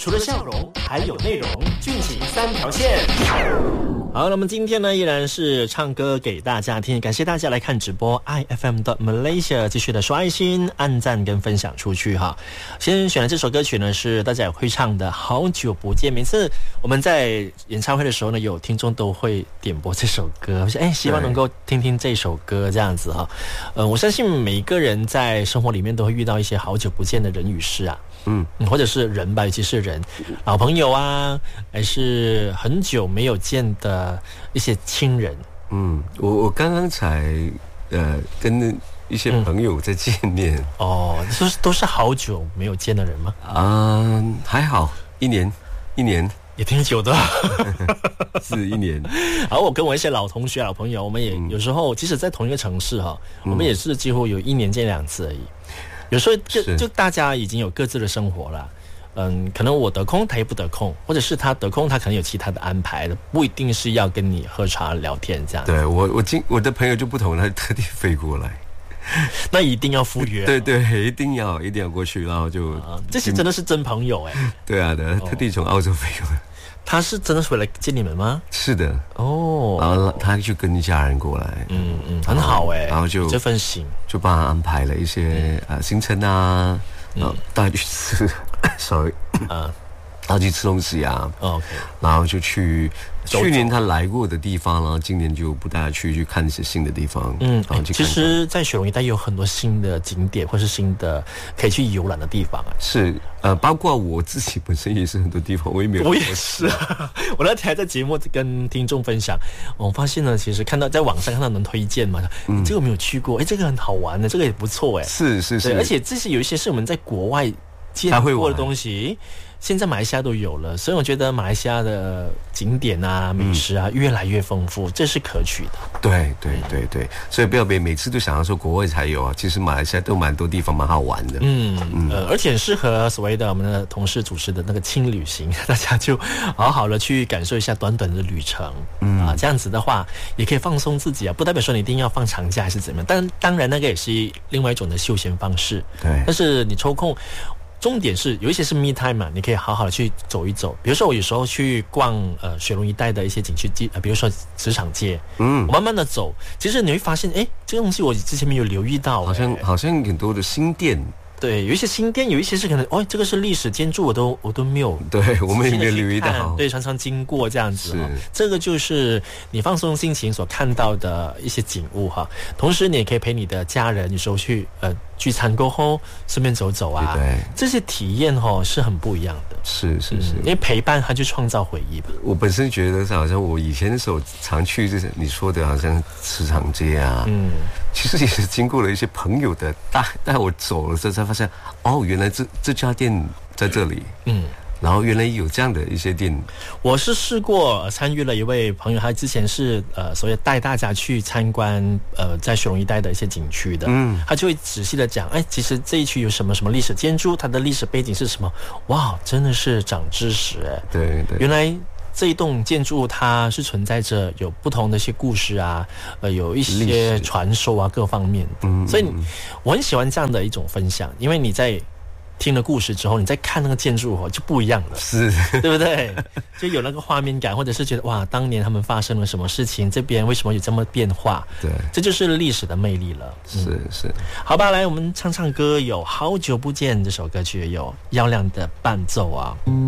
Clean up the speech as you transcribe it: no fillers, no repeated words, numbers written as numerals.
除了笑容还有内容，俊情三条线。好，那么今天呢依然是唱歌给大家听，感谢大家来看直播 IFM.Malaysia， 继续的刷爱心、按赞跟分享出去哈。先选的这首歌曲呢是大家也会唱的《好久不见》，每次我们在演唱会的时候呢，有听众都会点播这首歌，我说希望能够听听这首歌这样子哈。我相信每个人在生活里面都会遇到一些好久不见的人与事啊。或者是人吧，尤其是人，老朋友啊，还是很久没有见的一些亲人。 我刚刚才跟一些朋友在见面。 都是好久没有见的人吗？ 还好，一年也挺久的。 是1年。 好，我跟我一些老同学、老朋友，我们也有时候即使在同一个城市哈，我们也是几乎有1年见2次而已。有时候就大家已经有各自的生活了，可能我得空他也不得空，或者是他得空他可能有其他的安排的，不一定是要跟你喝茶聊天这样。 对，我的朋友就不同，他特地飞过来， 那一定要赴约。 对，一定要过去，然后就这些真的是真朋友哎。 对啊，特地从澳洲飞过来。 他是真的回来见你们吗？ 是的。然后他就跟家人过来。 很好哎。 然后就这份心就帮他安排了一些行程啊，带去吃然后去吃东西啊。 OK。 然后就去去年他来过的地方，然后今年就不带他去看一些新的地方。 其实在雪隆一带有很多新的景点或是新的可以去游览的地方啊。 是包括我自己本身也是很多地方我也没有。 我也是我那天还在节目跟听众分享，我发现呢，其实看到在网上看到人推荐嘛，这个没有去过，这个很好玩的，这个也不错哎。 是， 而且这些有一些是我们在国外见过的东西，现在马来西亚都有了，所以我觉得马来西亚的景点啊、美食啊越来越丰富，这是可取的。 对，所以不要每次都想要说国外才有啊，其实马来西亚都蛮多地方蛮好玩的。 而且适合所谓的我们的同事主持的那个轻旅行，大家就好好的去感受一下短短的旅程。这样子的话也可以放松自己啊，不代表说你一定要放长假还是怎么样，但当然那个也是另外一种的休闲方式。 对， 但是你抽空。重点是有一些是 me time 嘛，你可以好好的去走一走。比如说我有时候去逛雪隆一带的一些景区比如说职场街，我慢慢的走，其实你会发现，这个东西我之前没有留意到， 好像很多的新店。 对，有一些新店，有一些是可能这个是历史建筑，我都没有， 对，我们也没有留意到， 对，常常经过这样子这个就是你放松心情所看到的一些景物哈。同时你也可以陪你的家人，有时候去聚餐过后顺便走走啊， 对， 这些体验是很不一样的。 是， 因为陪伴它就创造回忆吧。我本身觉得好像我以前的时候常去就是你说的好像市场街啊，其实也是经过了一些朋友的带我走了之后才发现，原来这家店在这里，然后原来有这样的一些店。 我是试过参与了一位朋友，他之前是所谓带大家去参观在雪隆一带的一些景区的，他就会仔细的讲，其实这一区有什么什么历史建筑，它的历史背景是什么，哇，真的是长知识对， 原来这一栋建筑它是存在着有不同的一些故事啊，有一些传说啊，各方面的，所以我很喜欢这样的一种分享，因为你在听了故事之后，你再看那个建筑就不一样了， 是， 对不对？就有那个画面感，或者是觉得哇，当年他们发生了什么事情，这边为什么有这么变化？ 对， 这就是历史的魅力了。 是， 好吧，来我们唱歌，有好久不见这首歌曲，有耀亮的伴奏啊。